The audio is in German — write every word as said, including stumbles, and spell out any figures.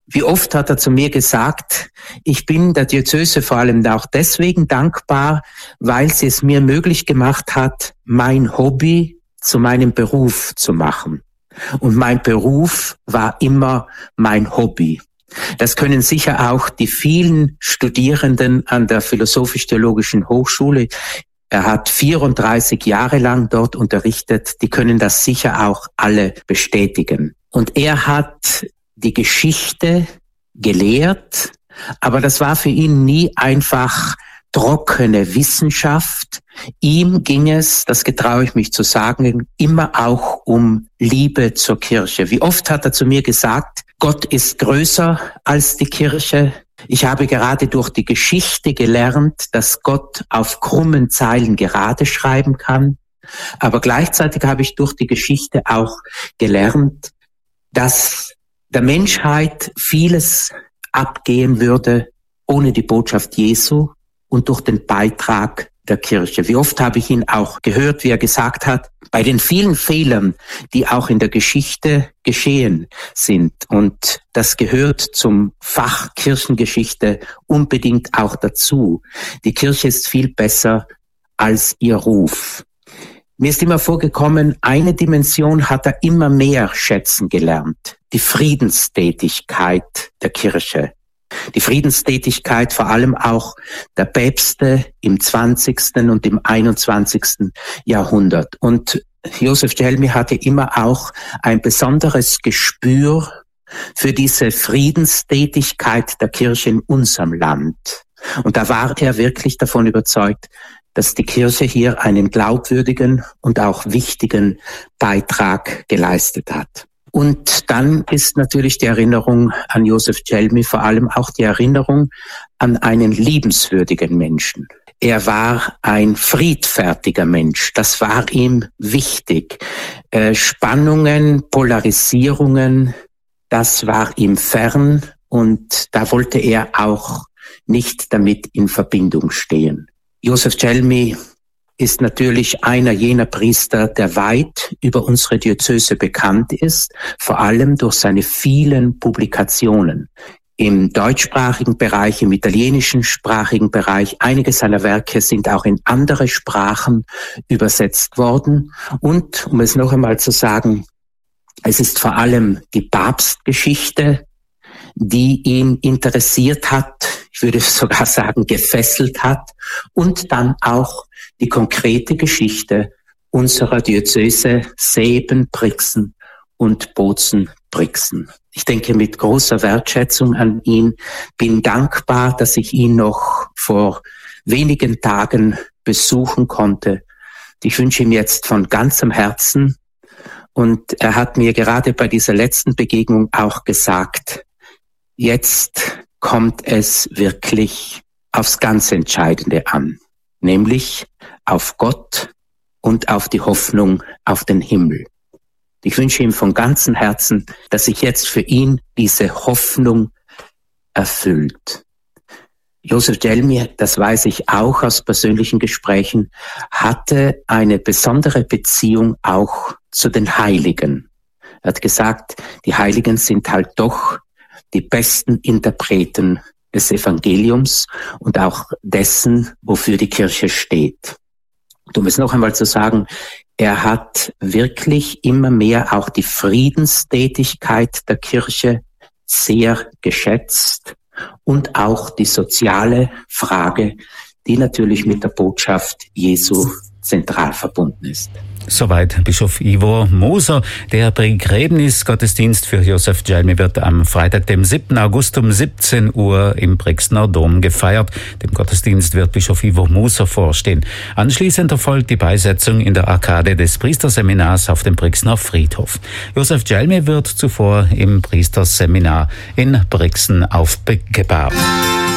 Wie oft hat er zu mir gesagt, ich bin der Diözese vor allem auch deswegen dankbar, weil sie es mir möglich gemacht hat, mein Hobby zu meinem Beruf zu machen. Und mein Beruf war immer mein Hobby. Das können sicher auch die vielen Studierenden an der Philosophisch-Theologischen Hochschule, er hat vierunddreißig Jahre lang dort unterrichtet, die können das sicher auch alle bestätigen. Und er hat die Geschichte gelehrt, aber das war für ihn nie einfach trockene Wissenschaft. Ihm ging es, das getraue ich mich zu sagen, immer auch um Liebe zur Kirche. Wie oft hat er zu mir gesagt, Gott ist größer als die Kirche. Ich habe gerade durch die Geschichte gelernt, dass Gott auf krummen Zeilen gerade schreiben kann. Aber gleichzeitig habe ich durch die Geschichte auch gelernt, dass der Menschheit vieles abgehen würde ohne die Botschaft Jesu und durch den Beitrag der Kirche. Wie oft habe ich ihn auch gehört, wie er gesagt hat, bei den vielen Fehlern, die auch in der Geschichte geschehen sind, und das gehört zum Fach Kirchengeschichte unbedingt auch dazu. Die Kirche ist viel besser als ihr Ruf. Mir ist immer vorgekommen, eine Dimension hat er immer mehr schätzen gelernt, die Friedenstätigkeit der Kirche. Die Friedenstätigkeit vor allem auch der Päpste im zwanzigsten und im einundzwanzigsten Jahrhundert. Und Joseph Gelmi hatte immer auch ein besonderes Gespür für diese Friedenstätigkeit der Kirche in unserem Land. Und da war er wirklich davon überzeugt, dass die Kirche hier einen glaubwürdigen und auch wichtigen Beitrag geleistet hat. Und dann ist natürlich die Erinnerung an Joseph Gelmi vor allem auch die Erinnerung an einen liebenswürdigen Menschen. Er war ein friedfertiger Mensch, das war ihm wichtig. Äh, Spannungen, Polarisierungen, das war ihm fern und da wollte er auch nicht damit in Verbindung stehen. Joseph Gelmi ist natürlich einer jener Priester, der weit über unsere Diözese bekannt ist, vor allem durch seine vielen Publikationen im deutschsprachigen Bereich, im italienischen sprachigen Bereich. Einige seiner Werke sind auch in andere Sprachen übersetzt worden. Und, um es noch einmal zu sagen, es ist vor allem die Papstgeschichte, die ihn interessiert hat, ich würde sogar sagen gefesselt hat, und dann auch die konkrete Geschichte unserer Diözese Seeben, Brixen und Bozen, Brixen. Ich denke mit großer Wertschätzung an ihn, bin dankbar, dass ich ihn noch vor wenigen Tagen besuchen konnte. Ich wünsche ihm jetzt von ganzem Herzen, und er hat mir gerade bei dieser letzten Begegnung auch gesagt, jetzt kommt es wirklich aufs ganz Entscheidende an, nämlich auf Gott und auf die Hoffnung auf den Himmel. Ich wünsche ihm von ganzem Herzen, dass sich jetzt für ihn diese Hoffnung erfüllt. Joseph Gelmi, das weiß ich auch aus persönlichen Gesprächen, hatte eine besondere Beziehung auch zu den Heiligen. Er hat gesagt, die Heiligen sind halt doch die besten Interpreten des Evangeliums und auch dessen, wofür die Kirche steht. Und um es noch einmal zu sagen, er hat wirklich immer mehr auch die Friedenstätigkeit der Kirche sehr geschätzt und auch die soziale Frage, die natürlich mit der Botschaft Jesu zentral verbunden ist. Soweit Bischof Ivo Moser. Der Begräbnisgottesdienst für Joseph Gelmi wird am Freitag, dem siebten August um siebzehn Uhr im Brixner Dom gefeiert. Dem Gottesdienst wird Bischof Ivo Moser vorstehen. Anschließend erfolgt die Beisetzung in der Arkade des Priesterseminars auf dem Brixner Friedhof. Joseph Gelmi wird zuvor im Priesterseminar in Brixen aufbewahrt.